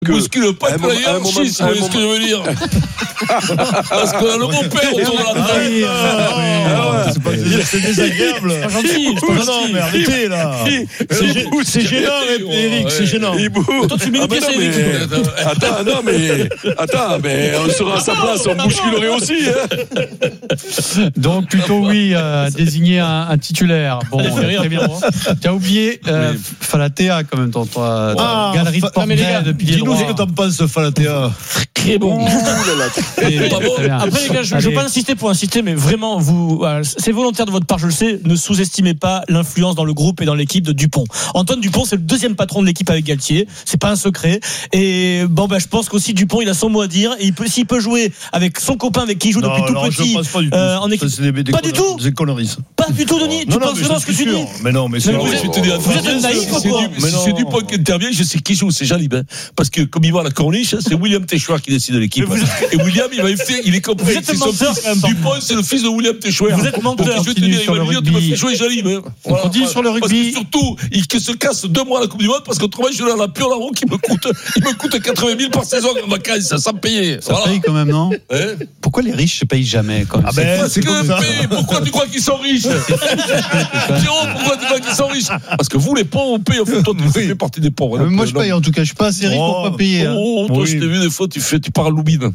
bouscule pas que la hiérarchie, c'est ce que je veux dire. Parce qu'on a le bon père autour de la table. C'est pas c'est désagréable. C'est pas gentil. Non, mais arrêtez là. C'est gênant, Eric, c'est gênant. Toi, tu mets une pièce, Eric. Attends, mais on sera à sa place, on bousculerait aussi. Donc plutôt oui, désigner un titulaire. Bon, très bien. Tu as oublié Falatea quand même, toi. Galerie de portraits de pilier droit. Dis-nous ce que t'en penses, Falatea. Très bon. Après, les gars, je ne veux pas insister pour insister, mais vraiment, c'est volontaire de votre part, je le sais. Ne sous-estimez pas l'influence dans le groupe et dans l'équipe de Dupont. Antoine Dupont, c'est le deuxième patron de l'équipe avec Galtier. C'est pas un secret. Et je pense qu'aussi Dupont, il a son mot à dire. Et s'il peut jouer avec son copain avec qui il joue depuis tout petit, en équipe. Pas du tout. C'est conneries. Pas du tout, Denis. Tu penses vraiment ce que tu dis? Mais non, mais c'est vous êtes naïf ou quoi? Si c'est Dupont qui intervient, je sais qui joue, c'est Jalib. Parce que comme il va à la corniche, c'est William Téchouer qui décide de l'équipe. Et William, il est compris. C'est son fils. Dupont, c'est le fils de William Téchouer. Vous êtes menteur. Je vais te dire, il va lui dire, tu m'as fait jouer Jalib. On continue sur le rugby. Parce que surtout, il se casse 2 mois à la Coupe du Monde parce qu'autrement, je vais à la pure larron qui me coûte 80 000 par saison en vacances, sans payer. Ça paye quand même, non? Pourquoi les riches se payent jamais quand même? Parce que pourquoi tu crois qu'ils sont riches? Pierrot, pourquoi tu crois qu'ils sont riches? Parce que vous, les pauvres, on paye. Toi, tu fais partie des pauvres. Moi, je paye en tout cas. Je suis pas assez riche pour pas payer. Toi, je t'ai vu des fois, tu pars à Loubine.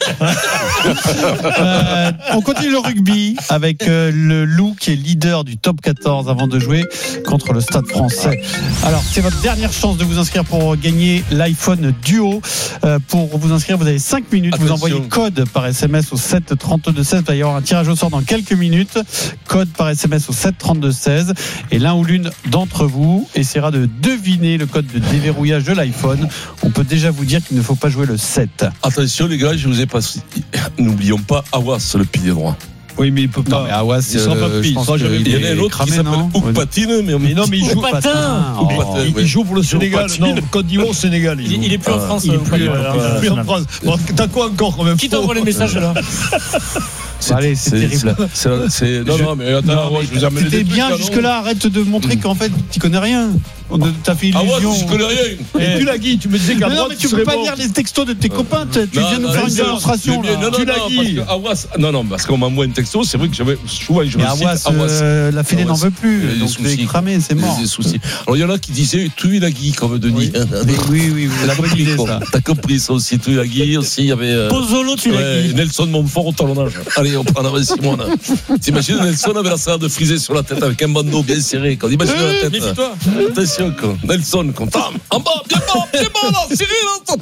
On continue le rugby avec le Loup qui est leader du top 14 avant de jouer contre le Stade Français. Alors, c'est votre dernière chance de vous inscrire pour gagner l'iPhone Duo. Pour vous inscrire, vous avez 5 minutes. Attention. Vous envoyez code par SMS au 7 32 16. Il va y avoir un tirage au sort dans quelques minutes. Code par SMS au 7 32 16. Et l'un ou l'une d'entre vous essaiera de deviner le code de déverrouillage de l'iPhone. On peut déjà vous dire qu'il ne faut pas jouer le 7. Attention les gars, je vous ai pas. N'oublions pas Awas, le pilier droit. Oui, mais il peut pas. Non, mais Awas, il sera pas pris. Il y en a un autre qui s'appelle Oukpatine, mais non, mais il joue Patin. Il joue pour le Sénégal. Non, Côte d'Ivoire, Sénégal. Il est plus en France. Il est plus en France. T'as quoi encore quand même? Qui t'envoie les messages là? Allez, c'est terrible. Non, mais attends, je vous amène des trucs. T'es bien jusque-là, arrête de montrer qu'en fait, tu connais rien. T'as fait illusion. Je connais rien. Et tu l'as dit, tu me disais qu'à droite, tu peux pas lire les textos de tes copains. Tu viens de faire une démonstration. Tu l'as dit. Non, parce qu'on m'envoie un texto, c'est vrai que souvent je me cite Awas. La Fédé n'en veut plus. Donc je vais cramer, c'est mort. Des soucis. Alors il y en a qui disaient Tuilagi comme Denis. Oui, la bonne idée ça. T'as compris ça aussi, Tuilagi aussi, il y avait Pozzolo, Tuilagi. Nelson Montfort au talonnage. Allez, on prend avec Simon. T'imagines Nelson avait la salade frisée sur la tête avec un bandeau bien serré. Quand imagine la tête. Méfie-toi. Attention, Nelson, en bas, bien bas, là, Cyril,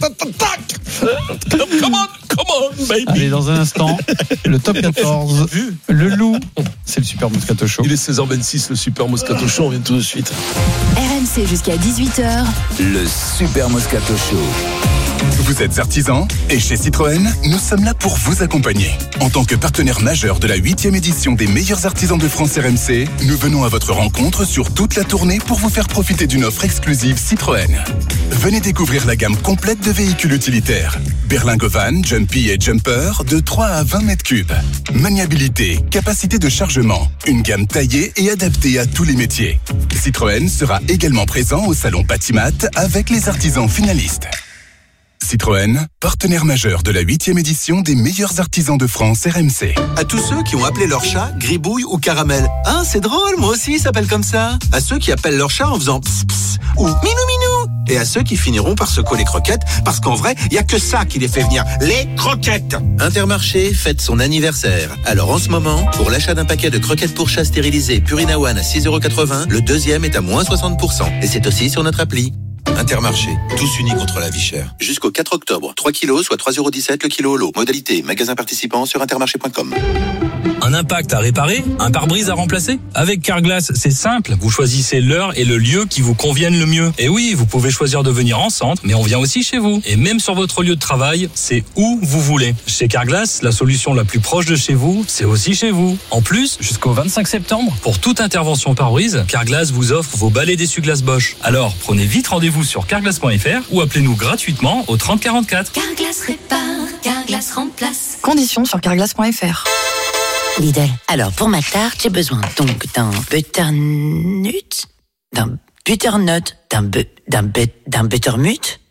tac. Come on, baby. Allez, dans un instant, le top 14. Le Loup, c'est le Super Moscato Show. Il est 16h26, le Super Moscato Show, on vient tout de suite. RMC jusqu'à 18h. Le Super Moscato Show. Vous êtes artisan et chez Citroën, nous sommes là pour vous accompagner. En tant que partenaire majeur de la 8e édition des meilleurs artisans de France RMC, nous venons à votre rencontre sur toute la tournée pour vous faire profiter d'une offre exclusive Citroën. Venez découvrir la gamme complète de véhicules utilitaires. Berlingo Van, Jumpy et Jumper de 3 à 20 mètres cubes. Maniabilité, capacité de chargement, une gamme taillée et adaptée à tous les métiers. Citroën sera également présent au salon Patimat avec les artisans finalistes. Citroën, partenaire majeur de la 8e édition des meilleurs artisans de France RMC. À tous ceux qui ont appelé leur chat Gribouille ou Caramel. Ah, c'est drôle, moi aussi, il s'appelle comme ça. À ceux qui appellent leur chat en faisant pss pss ou minou minou. Et à ceux qui finiront par secouer les croquettes, parce qu'en vrai, il n'y a que ça qui les fait venir, les croquettes. Intermarché fête son anniversaire. Alors en ce moment, pour l'achat d'un paquet de croquettes pour chat stérilisées Purina One à 6,80 €, le deuxième est à moins 60%. Et c'est aussi sur notre appli. Intermarché, tous unis contre la vie chère. Jusqu'au 4 octobre, 3 kilos, soit 3,17 € le kilo au lot. Modalité, magasin participant sur intermarché.com. Un impact à réparer? Un pare-brise à remplacer? Avec Carglass, c'est simple. Vous choisissez l'heure et le lieu qui vous conviennent le mieux. Et oui, vous pouvez choisir de venir en centre, mais on vient aussi chez vous. Et même sur votre lieu de travail, c'est où vous voulez. Chez Carglass, la solution la plus proche de chez vous, c'est aussi chez vous. En plus, jusqu'au 25 septembre, pour toute intervention pare-brise, Carglass vous offre vos balais d'essuie-glace Bosch. Alors, prenez vite rendez-vous sur carglass.fr ou appelez-nous gratuitement au 30 44. Carglass répare, Carglass remplace. Conditions sur carglass.fr. Lidl. Alors, pour ma tarte, j'ai besoin donc d'un butternut, d'un butternut, d'un buttermut.